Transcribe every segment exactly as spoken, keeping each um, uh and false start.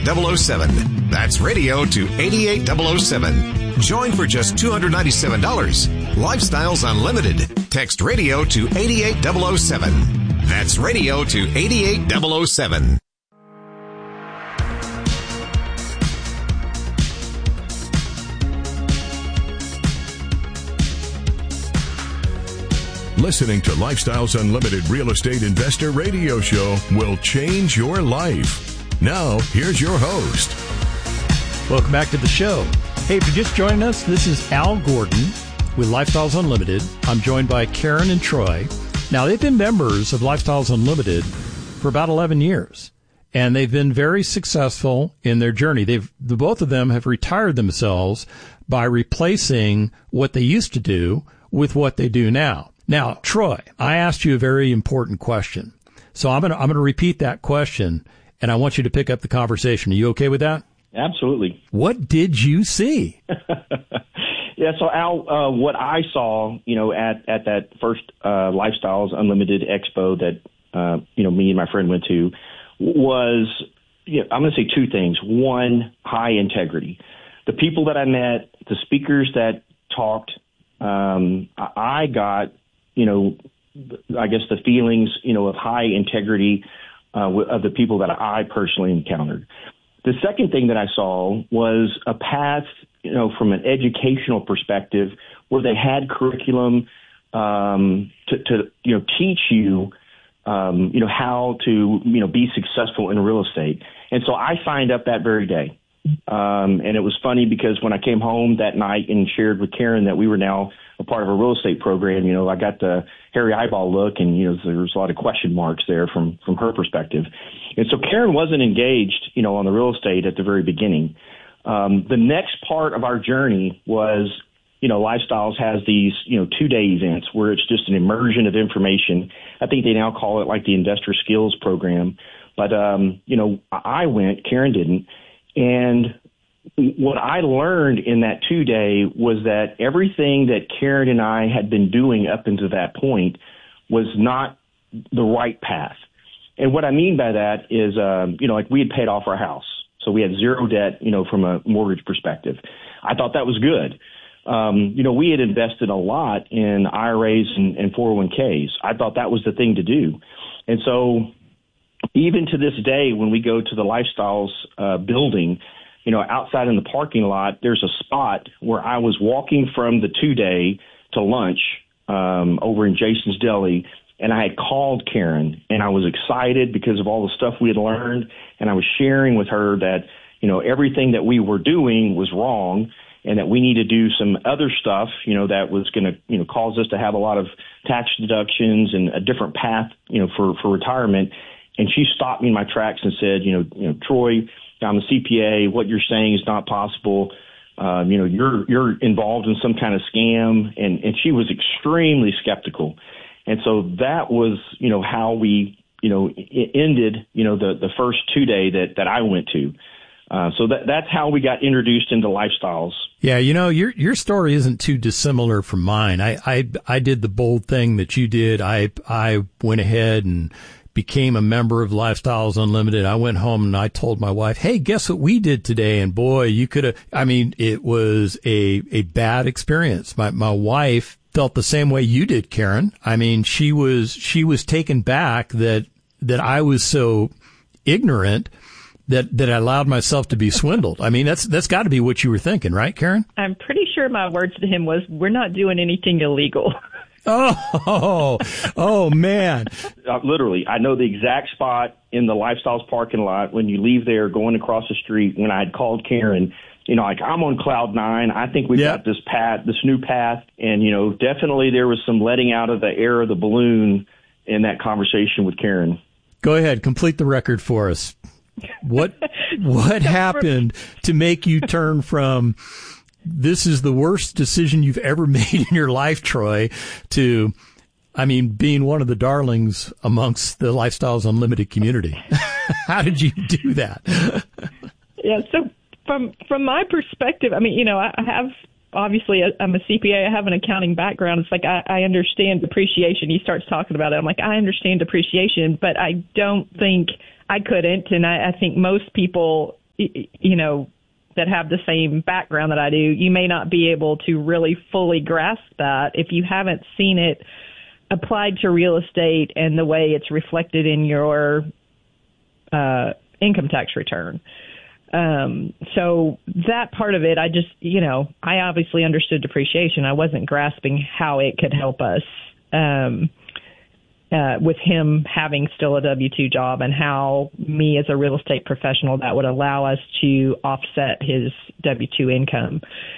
eighty-eight thousand seven. That's radio to eighty-eight thousand seven. Join for just two hundred ninety-seven dollars. Lifestyles Unlimited. Text radio to eighty-eight thousand seven. That's radio to eighty-eight thousand seven. Listening to Lifestyles Unlimited Real Estate Investor Radio Show will change your life. Now, here's your host. Welcome back to the show. Hey, if you're just joining us, this is Al Gordon with Lifestyles Unlimited. I'm joined by Karen and Troy. Now, they've been members of Lifestyles Unlimited for about eleven years, and they've been very successful in their journey. They've the both of them have retired themselves by replacing what they used to do with what they do now. Now, Troy, I asked you a very important question. So I'm going to I'm going to repeat that question, and I want you to pick up the conversation. Are you okay with that? Absolutely. What did you see? Yeah, so Al, uh, what I saw, you know, at, at that first uh, Lifestyles Unlimited Expo that, uh, you know, me and my friend went to was, you know, I'm going to say two things. One, high integrity. The people that I met, the speakers that talked, um, I got, you know, I guess the feelings, you know, of high integrity uh, of the people that I personally encountered. The second thing that I saw was a path, you know, from an educational perspective where they had curriculum um, to, to, you know, teach you, um, you know, how to, you know, be successful in real estate. And so I signed up that very day. Um, and it was funny because when I came home that night and shared with Karen that we were now a part of a real estate program, you know, I got the hairy eyeball look, and, you know, there was a lot of question marks there from, from her perspective. And so Karen wasn't engaged, you know, on the real estate at the very beginning. Um, the next part of our journey was, you know, Lifestyles has these, you know, two-day events where it's just an immersion of information. I think they now call it like the Investor Skills Program. But, um, you know, I went, Karen didn't. And what I learned in that two-day was that everything that Karen and I had been doing up until that point was not the right path. And what I mean by that is, um, you know, like we had paid off our house. So we had zero debt, you know, from a mortgage perspective. I thought that was good. Um, you know, we had invested a lot in I R As and, and four oh one k's. I thought that was the thing to do. And so even to this day, when we go to the Lifestyles uh, building, you know, outside in the parking lot, there's a spot where I was walking from the two-day to lunch um, over in Jason's Deli, and I had called Karen, and I was excited because of all the stuff we had learned, and I was sharing with her that, you know, everything that we were doing was wrong and that we need to do some other stuff, you know, that was going to, you know, cause us to have a lot of tax deductions and a different path, you know, for, for retirement. And she stopped me in my tracks and said, you know, you know, Troy, I'm a C P A. What you're saying is not possible. Um, you know, you're you're involved in some kind of scam. And, and she was extremely skeptical. And so that was, you know, how we, you know, it ended, you know, the, the first two day that, that I went to. Uh, so that that's how we got introduced into Lifestyles. Yeah, you know, your your story isn't too dissimilar from mine. I, I, I did the bold thing that you did. I I went ahead and became a member of Lifestyles Unlimited. I went home and I told my wife, hey, guess what we did today? And boy, you could have, I mean, it was a, a bad experience. My, my wife felt the same way you did, Karen. I mean, she was, she was taken back that, that I was so ignorant that, that I allowed myself to be swindled. I mean, that's, that's got to be what you were thinking, right, Karen? I'm pretty sure my words to him was, we're not doing anything illegal. Oh, oh, man. Uh, literally, I know the exact spot in the Lifestyles parking lot when you leave there going across the street. When I had called Karen, you know, like, I'm on cloud nine. I think we've yep. got this path, this new path. And, you know, definitely there was some letting out of the air of the balloon in that conversation with Karen. Go ahead. Complete the record for us. What, what happened to make you turn from this is the worst decision you've ever made in your life, Troy, to, I mean, being one of the darlings amongst the Lifestyles Unlimited community? How did you do that? Yeah, so from from my perspective, I mean, you know, I have, obviously, I'm a C P A. I have an accounting background. It's like I, I understand depreciation. He starts talking about it. I'm like, I understand depreciation, but I don't think I couldn't, and I, I think most people you know, that have the same background that I do, you may not be able to really fully grasp that if you haven't seen it applied to real estate and the way it's reflected in your uh, income tax return. Um, so that part of it, I just, you know, I obviously understood depreciation. I wasn't grasping how it could help us. Um, Uh, with him having still a W two job, and how me as a real estate professional, that would allow us to offset his W two income.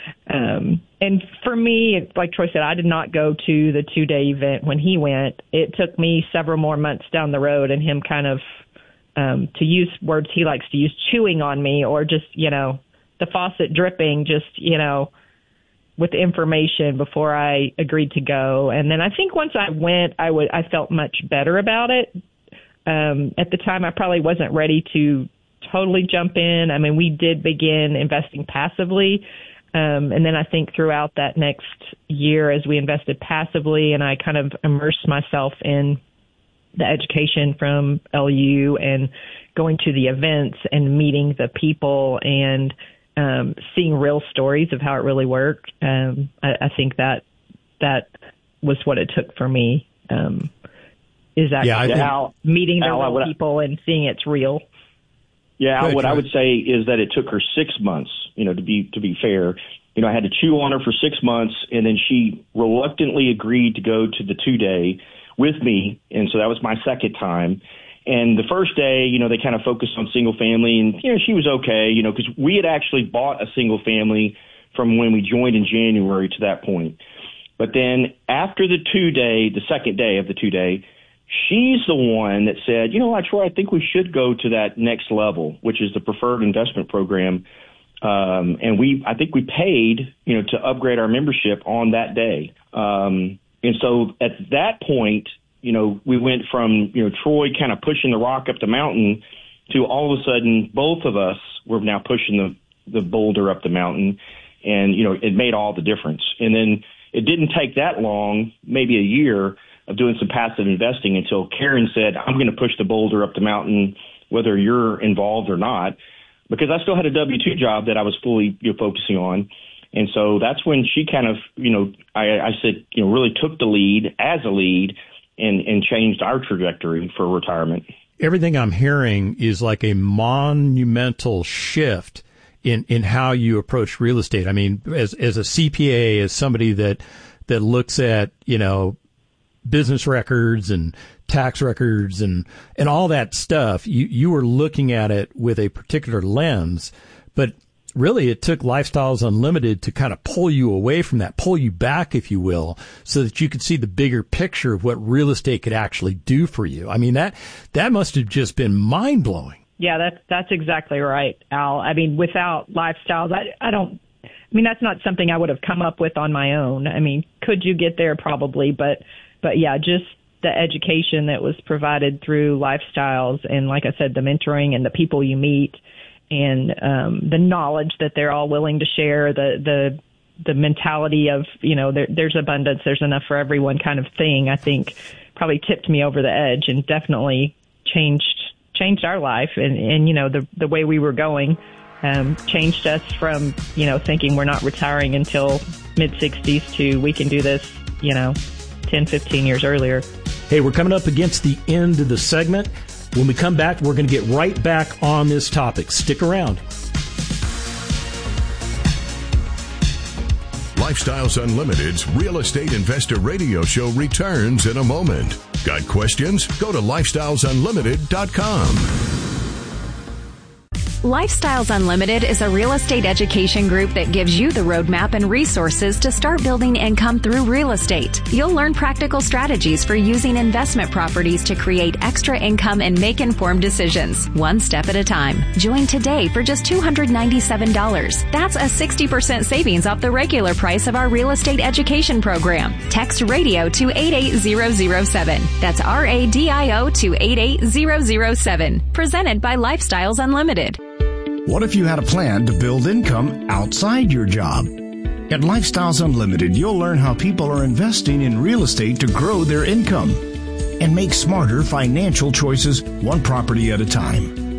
Um, and for me, like Troy said, I did not go to the two-day event when he went. It took me several more months down the road, and him kind of, um, to use words he likes to use, chewing on me, or just, you know, the faucet dripping, just, you know, with information before I agreed to go. And then I think once I went, I would, I felt much better about it. Um, at the time, I probably wasn't ready to totally jump in. I mean, we did begin investing passively. Um, and then I think throughout that next year, as we invested passively and I kind of immersed myself in the education from L U and going to the events and meeting the people and Um, seeing real stories of how it really worked, um, I, I think that that was what it took for me. Um, is actually yeah, think, Al, meeting the Al, real would, people and seeing it's real. Yeah, Al, Good, what Troy. I would say is that it took her six months. You know, to be to be fair, you know, I had to chew on her for six months, and then she reluctantly agreed to go to the two day with me, and so that was my second time. And the first day, you know, they kind of focused on single family, and, you know, she was okay, you know, because we had actually bought a single family from when we joined in January to that point. But then after the two day, the second day of the two day, she's the one that said, you know what, Troy, I think we should go to that next level, which is the preferred investment program. Um, and we, I think we paid, you know, to upgrade our membership on that day. Um, and so at that point, you know, we went from, you know, Troy kind of pushing the rock up the mountain to all of a sudden both of us were now pushing the, the boulder up the mountain. And, you know, it made all the difference. And then it didn't take that long, maybe a year of doing some passive investing until Karen said, I'm going to push the boulder up the mountain, whether you're involved or not, because I still had a W two job that I was fully, you know, focusing on. And so that's when she kind of, you know, I, I said, you know, really took the lead as a lead and, and changed our trajectory for retirement. Everything I'm hearing is like a monumental shift in, in how you approach real estate. I mean, as, as a C P A, as somebody that, that looks at, you know, business records and tax records and, and all that stuff, you, you were looking at it with a particular lens, but really it took Lifestyles Unlimited to kind of pull you away from that, pull you back, if you will, so that you could see the bigger picture of what real estate could actually do for you. I mean, that, that must have just been mind blowing. Yeah, that's, that's exactly right, Al. I mean, without Lifestyles, I, I don't, I mean, that's not something I would have come up with on my own. I mean, could you get there? Probably, but, but yeah, just the education that was provided through Lifestyles and, like I said, the mentoring and the people you meet and um, the knowledge that they're all willing to share, the the the mentality of, you know, there, there's abundance, there's enough for everyone kind of thing, I think probably tipped me over the edge and definitely changed changed our life. And, and you know, the the way we were going um, changed us from, you know, thinking we're not retiring until mid-sixties to we can do this, you know, ten, fifteen years earlier. Hey, we're coming up against the end of the segment. When we come back, we're going to get right back on this topic. Stick around. Lifestyles Unlimited's Real Estate Investor Radio Show returns in a moment. Got questions? Go to lifestyles unlimited dot com. Lifestyles Unlimited is a real estate education group that gives you the roadmap and resources to start building income through real estate. You'll learn practical strategies for using investment properties to create extra income and make informed decisions, one step at a time. Join today for just two hundred ninety-seven dollars. That's a sixty percent savings off the regular price of our real estate education program. Text radio to eight eight zero zero seven. That's R A D I O to eight eight zero zero seven. Presented by Lifestyles Unlimited. What if you had a plan to build income outside your job? At Lifestyles Unlimited, you'll learn how people are investing in real estate to grow their income and make smarter financial choices one property at a time.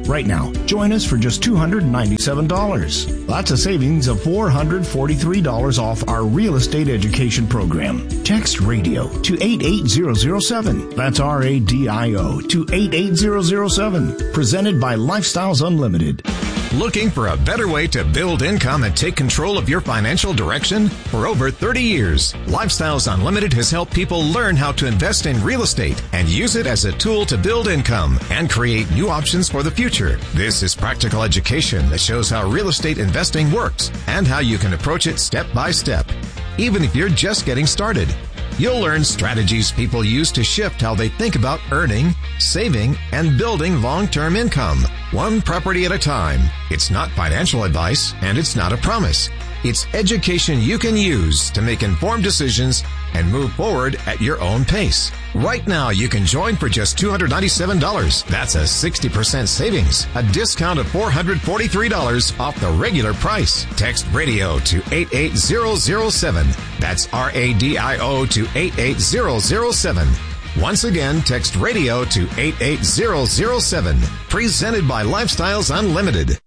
Right now, join us for just two hundred ninety-seven dollars. That's a savings of four hundred forty-three dollars off our real estate education program. Text radio to eight eight zero zero seven. That's R A D I O to eight eight zero zero seven. Presented by Lifestyles Unlimited. Looking for a better way to build income and take control of your financial direction? For over thirty years, Lifestyles Unlimited has helped people learn how to invest in real estate and use it as a tool to build income and create new options for the future. This is practical education that shows how real estate investing works and how you can approach it step by step, even if you're just getting started. You'll learn strategies people use to shift how they think about earning, saving, and building long-term income, one property at a time. It's not financial advice, and it's not a promise. It's education you can use to make informed decisions and move forward at your own pace. Right now, you can join for just two hundred ninety-seven dollars. That's a sixty percent savings, a discount of four hundred forty-three dollars off the regular price. Text radio to eight eight zero zero seven. That's R A D I O to eight eight zero zero seven. Once again, text radio to eight eight zero zero seven. Presented by Lifestyles Unlimited.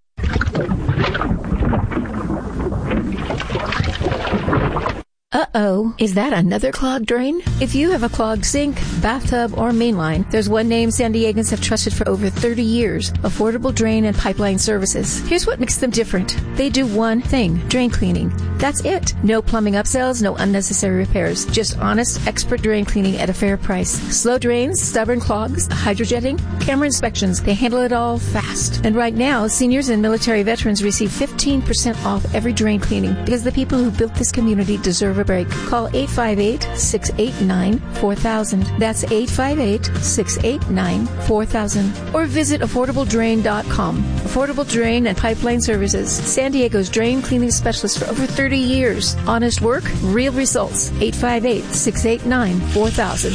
Uh-oh, is that another clogged drain? If you have a clogged sink, bathtub, or mainline, there's one name San Diegans have trusted for over thirty years, Affordable Drain and Pipeline Services. Here's what makes them different. They do one thing, drain cleaning. That's it. No plumbing upsells, no unnecessary repairs. Just honest, expert drain cleaning at a fair price. Slow drains, stubborn clogs, hydrojetting, camera inspections. They handle it all fast. And right now, seniors and military veterans receive fifteen percent off every drain cleaning because the people who built this community deserve a break. Call eight five eight, six eight nine, four thousand. That's eight five eight, six eight nine, four thousand. Or visit affordable drain dot com. Affordable Drain and Pipeline Services. San Diego's drain cleaning specialist for over thirty years. Honest work, real results. eight five eight, six eight nine, four thousand.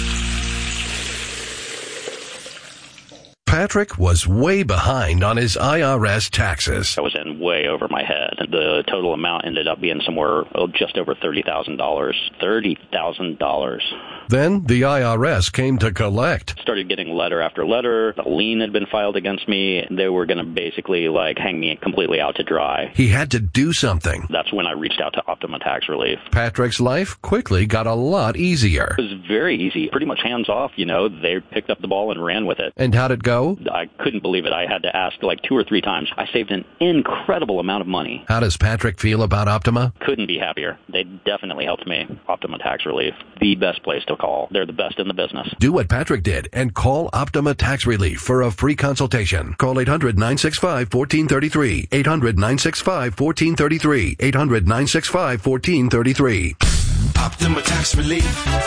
Patrick was way behind on his I R S taxes. I was in way over my head. The total amount ended up being somewhere oh, just over thirty thousand dollars. thirty thousand dollars. Then the I R S came to collect. Started getting letter after letter. A lien had been filed against me. They were going to basically like hang me completely out to dry. He had to do something. That's when I reached out to Optima Tax Relief. Patrick's life quickly got a lot easier. It was very easy. Pretty much hands off, you know. They picked up the ball and ran with it. And how'd it go? I couldn't believe it. I had to ask like two or three times. I saved an incredible amount of money. How does Patrick feel about Optima? Couldn't be happier. They definitely helped me. Optima Tax Relief, the best place to call. They're the best in the business. Do what Patrick did and call Optima Tax Relief for a free consultation. Call eight hundred, nine six five, one four three three. eight hundred, nine six five, one four three three. eight hundred, nine six five, one four three three. Optima Tax Relief.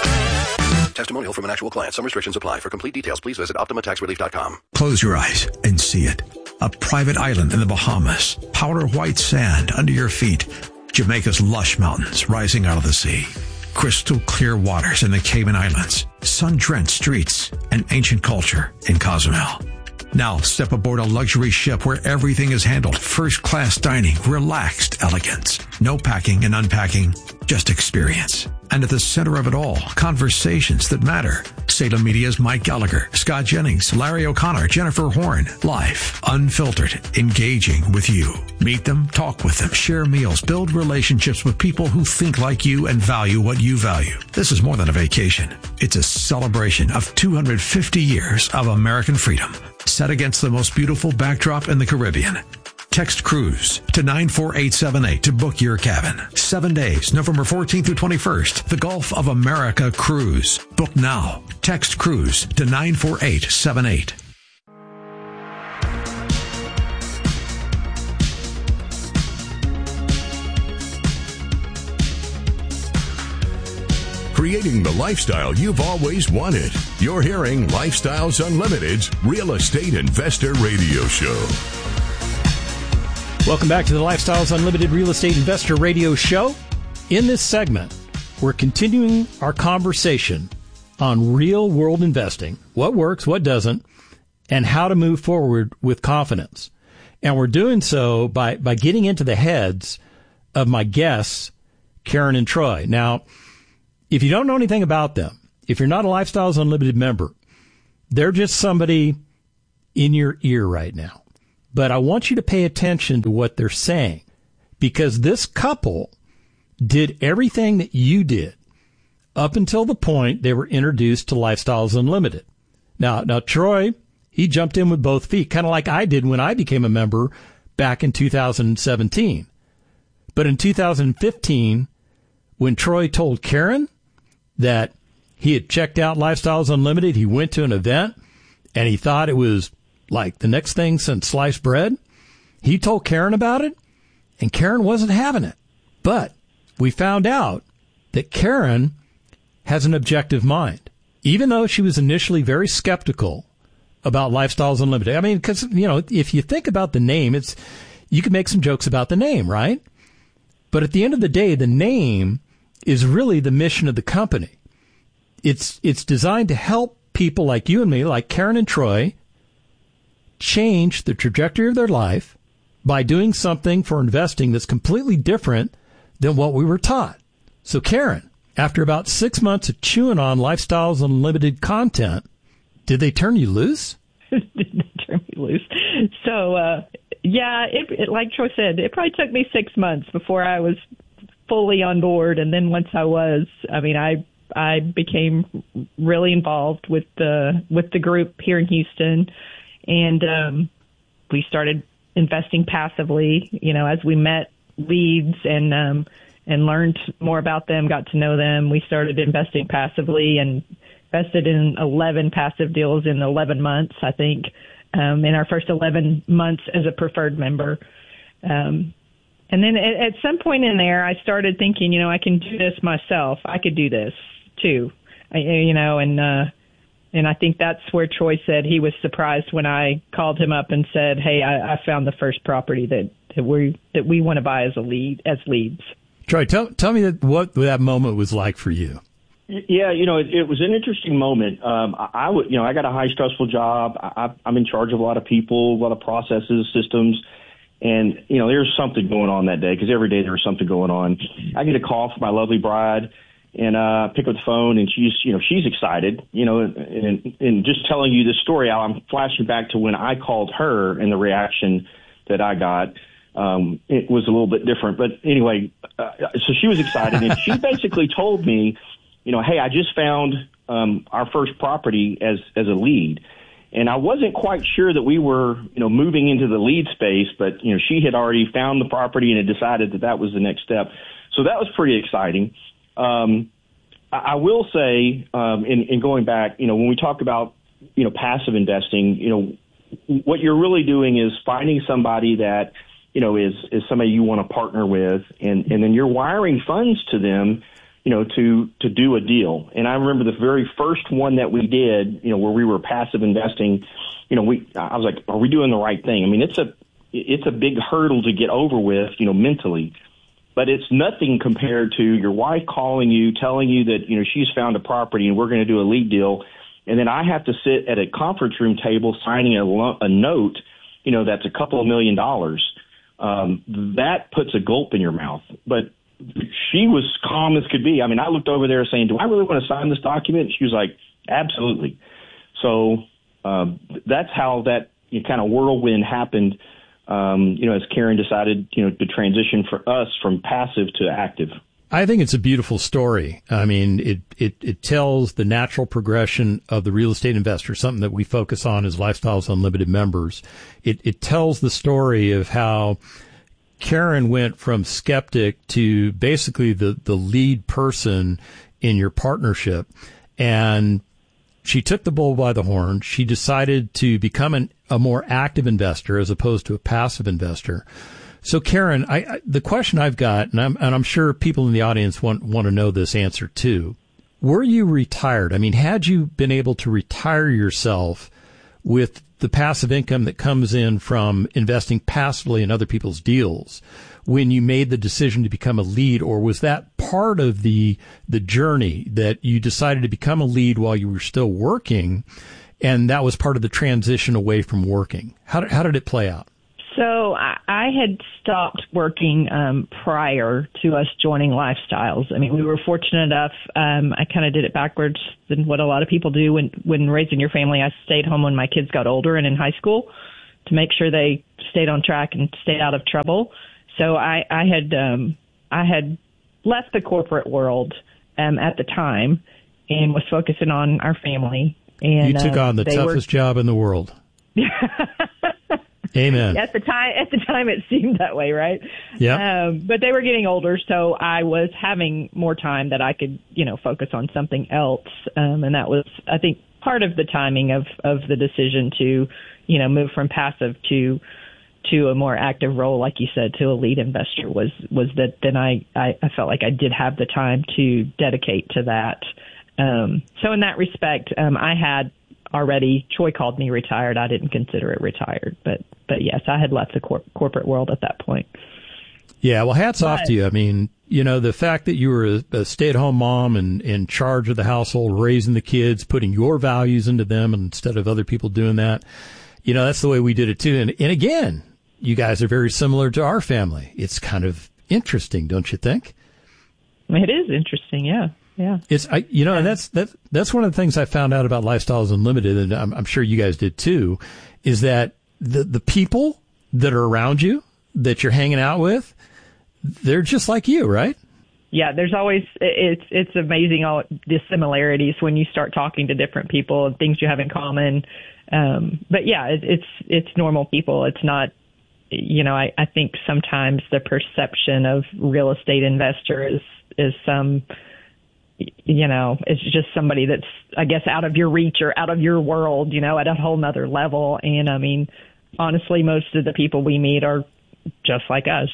Testimonial from an actual client. Some restrictions apply. For complete details, please visit optima tax relief dot com. Close your eyes and see it. A private island in the Bahamas. Powder white sand under your feet. Jamaica's lush mountains rising out of the sea. Crystal clear waters in the Cayman Islands. Sun-drenched streets and ancient culture in Cozumel. Now step aboard a luxury ship where everything is handled. First-class dining, relaxed elegance. No packing and unpacking, just experience. And at the center of it all, conversations that matter. Salem Media's Mike Gallagher, Scott Jennings, Larry O'Connor, Jennifer Horn. Live, unfiltered, engaging with you. Meet them, talk with them, share meals, build relationships with people who think like you and value what you value. This is more than a vacation. It's a celebration of two hundred fifty years of American freedom, set against the most beautiful backdrop in the Caribbean. Text cruise to nine four eight seven eight to book your cabin. Seven days, November fourteenth through twenty-first. The Gulf of America Cruise. Book now. Text cruise to nine four eight seven eight. Creating the lifestyle you've always wanted. You're hearing Lifestyles Unlimited's Real Estate Investor Radio Show. Welcome back to the Lifestyles Unlimited Real Estate Investor Radio Show. In this segment, we're continuing our conversation on real-world investing, what works, what doesn't, and how to move forward with confidence. And we're doing so by, by getting into the heads of my guests, Karen and Troy. Now, if you don't know anything about them, if you're not a Lifestyles Unlimited member, they're just somebody in your ear right now. But I want you to pay attention to what they're saying, because this couple did everything that you did up until the point they were introduced to Lifestyles Unlimited. Now, now Troy, he jumped in with both feet, kind of like I did when I became a member back in two thousand seventeen. But in two thousand fifteen, when Troy told Karen that he had checked out Lifestyles Unlimited, he went to an event, and he thought it was like the next thing since sliced bread, he told Karen about it, and Karen wasn't having it. But we found out that Karen has an objective mind, even though she was initially very skeptical about Lifestyles Unlimited. I mean, because, you know, if you think about the name, it's you can make some jokes about the name, right? But at the end of the day, the name is really the mission of the company. It's it's designed to help people like you and me, like Karen and Troy, change the trajectory of their life by doing something for investing that's completely different than what we were taught. So, Karen, after about six months of chewing on Lifestyles Unlimited content, did they turn you loose? Did they turn me loose? So, uh, yeah, it, it, like Troy said, it probably took me six months before I was fully on board. And then once I was, I mean, I I became really involved with the with the group here in Houston. And um, we started investing passively, you know, as we met leads and um, and learned more about them, got to know them. We started investing passively and invested in eleven passive deals in eleven months, I think, um, in our first eleven months as a preferred member. Um, and then at, at some point in there, I started thinking, you know, I can do this myself. I could do this too, I, you know, and uh, And I think that's where Troy said he was surprised when I called him up and said, "Hey, I, I found the first property that, that we that we want to buy as a lead as leads." Troy, tell tell me that, what that moment was like for you. Yeah, you know, it, it was an interesting moment. Um, I, I would, you know, I got a high stressful job. I, I'm in charge of a lot of people, a lot of processes, systems, and you know, there's something going on that day because every day there was something going on. I get a call from my lovely bride. And uh, pick up the phone, and she's, you know, she's excited, you know, and, and, and just telling you this story, I'm flashing back to when I called her and the reaction that I got. Um, it was a little bit different, but anyway, uh, so she was excited, and she basically told me, you know, hey, I just found um, our first property as as a lead, and I wasn't quite sure that we were, you know, moving into the lead space, but you know, she had already found the property and had decided that that was the next step, so that was pretty exciting. Um, I will say, um, in, in going back, you know, when we talk about, you know, passive investing, you know, what you're really doing is finding somebody that, you know, is, is somebody you want to partner with, and, and then you're wiring funds to them, you know, to, to do a deal. And I remember the very first one that we did, you know, where we were passive investing, you know, we, I was like, are we doing the right thing? I mean, it's a, it's a big hurdle to get over with, you know, mentally. But it's nothing compared to your wife calling you, telling you that, you know, she's found a property and we're going to do a lead deal. And then I have to sit at a conference room table signing a, lo- a note, you know, that's a couple of million dollars. Um, that puts a gulp in your mouth. But she was calm as could be. I mean, I looked over there saying, do I really want to sign this document? She was like, absolutely. So um, that's how that you know, kind of whirlwind happened. Um, you know, as Karen decided, you know, to transition for us from passive to active. I think it's a beautiful story. I mean, it, it, it tells the natural progression of the real estate investor, something that we focus on as Lifestyles Unlimited members. It, it tells the story of how Karen went from skeptic to basically the, the lead person in your partnership. And she took the bull by the horn. She decided to become an, a more active investor as opposed to a passive investor. So, Karen, I, I, the question I've got, and I'm, and I'm sure people in the audience want, want to know this answer too. Were you retired? I mean, had you been able to retire yourself with the passive income that comes in from investing passively in other people's deals when you made the decision to become a lead, or was that part of the the journey that you decided to become a lead while you were still working, and that was part of the transition away from working? How did, how did it play out? So I, I had stopped working um, prior to us joining Lifestyles. I mean, we were fortunate enough. Um, I kind of did it backwards than what a lot of people do when, when raising your family. I stayed home when my kids got older and in high school to make sure they stayed on track and stayed out of trouble. So I, I had um, I had left the corporate world um, at the time and was focusing on our family. And you took uh, on the toughest were... job in the world. Amen. At the time, at the time, it seemed that way, right? Yeah. Um, but they were getting older, so I was having more time that I could, you know, focus on something else. Um, and that was, I think, part of the timing of, of the decision to, you know, move from passive to to a more active role, like you said, to a lead investor was was that then I, I, I felt like I did have the time to dedicate to that. Um, so in that respect, um, I had already, Troy called me retired. I didn't consider it retired, but but yes, I had left the cor- corporate world at that point. Yeah, well, hats but, off to you. I mean, you know, the fact that you were a, a stay-at-home mom and in charge of the household, raising the kids, putting your values into them instead of other people doing that, you know, that's the way we did it too. And, and again, you guys are very similar to our family. It's kind of interesting, don't you think? It is interesting, yeah. Yeah, it's I, you know, yeah. and that's that's that's one of the things I found out about Lifestyles Unlimited, and I'm, I'm sure you guys did too, is that the the people that are around you that you're hanging out with, they're just like you, right? Yeah, there's always it's it's amazing all the similarities when you start talking to different people and things you have in common. Um, but yeah, it, it's it's normal people. It's not, you know, I, I think sometimes the perception of real estate investor is is some. You know, it's just somebody that's, I guess, out of your reach or out of your world, you know, at a whole nother level. And I mean, honestly, most of the people we meet are just like us.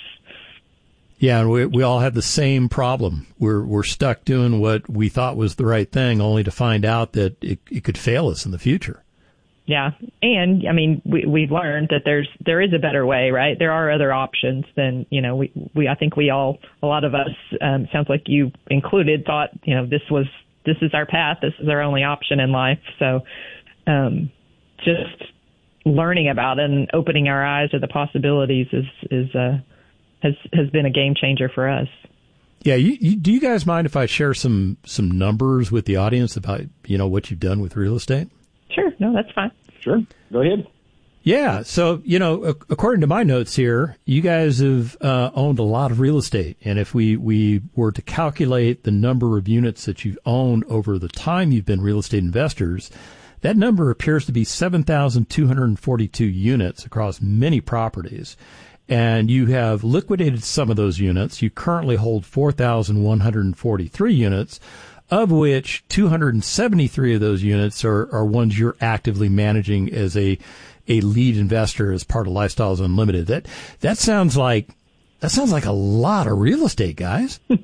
Yeah, and we we all have the same problem. We're we're stuck doing what we thought was the right thing, only to find out that it, it could fail us in the future. Yeah, and I mean, we we've learned that there's there is a better way, right? There are other options than, you know, we we I think we all, a lot of us, um, sounds like you included, thought, you know, this was this is our path, this is our only option in life. So, um, just learning about it and opening our eyes to the possibilities is is uh, has has been a game changer for us. Yeah, you, you, do you guys mind if I share some some numbers with the audience about, you know, what you've done with real estate? Sure. No, that's fine. Sure. Go ahead. Yeah. So, you know, according to my notes here, you guys have uh, owned a lot of real estate. And if we, we were to calculate the number of units that you've owned over the time you've been real estate investors, that number appears to be seven thousand two hundred forty-two units across many properties. And you have liquidated some of those units. You currently hold four thousand one hundred forty-three units, of which two hundred seventy-three of those units are, are ones you're actively managing as a a lead investor as part of Lifestyles Unlimited. That that sounds like that sounds like a lot of real estate, guys. uh,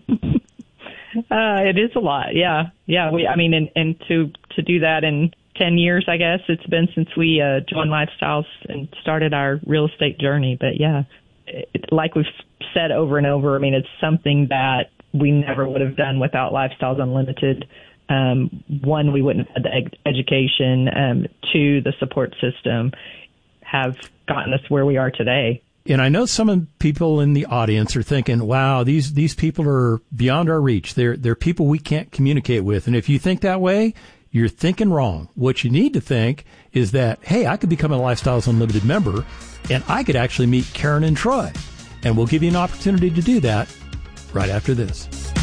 it is a lot, yeah, yeah. We, I mean, and, and to to do that in ten years, I guess it's been since we uh, joined Lifestyles and started our real estate journey. But yeah, it, like we've said over and over, I mean, it's something that we never would have done without Lifestyles Unlimited. Um, one, we wouldn't have had the ed- education. Um, two, the support system have gotten us where we are today. And I know some of the people in the audience are thinking, wow, these, these people are beyond our reach. They're, they're people we can't communicate with. And if you think that way, you're thinking wrong. What you need to think is that, hey, I could become a Lifestyles Unlimited member and I could actually meet Karen and Troy. And we'll give you an opportunity to do that right after this.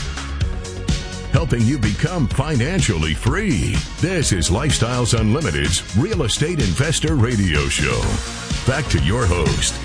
Helping you become financially free. This is Lifestyles Unlimited's Real Estate Investor Radio Show. Back to your host,